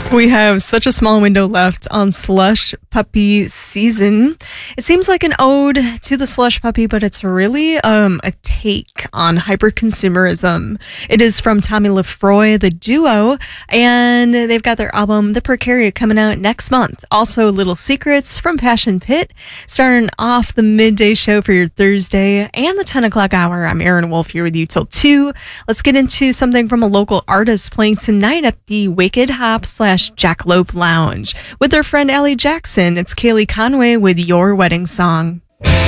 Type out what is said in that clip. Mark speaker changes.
Speaker 1: We have such a small window left on Slush Puppy season. It seems like an ode to the Slush Puppy, but it's really a take on hyperconsumerism. It is from Tommy Lefroy, the duo, and they've got their album The Precariat coming out next month. Also, Little Secrets from Passion Pit, starting off the midday show for your Thursday and the 10 o'clock hour. I'm Erin Wolf here with you till 2. Let's get into something from a local artist playing tonight at the Wicked Hop / Jackalope Lounge with their friend Allie Jackson. It's Kaylee Conway with Your Wedding Song.